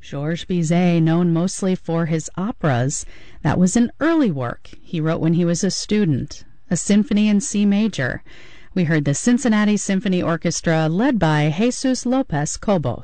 Georges Bizet, known mostly for his operas, that was an early work he wrote when he was a student, a symphony in C major. We heard the Cincinnati Symphony Orchestra led by Jesus Lopez Cobos.